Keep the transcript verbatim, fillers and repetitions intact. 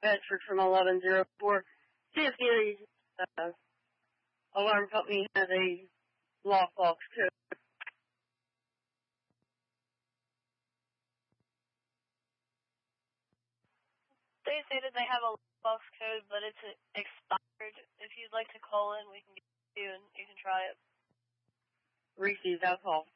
Bedford from eleven oh four. See if the uh, alarm company has a lockbox code. They say that they have a lockbox code, but it's expired. If you'd like to call in, we can get you and you can try it. Receive that call.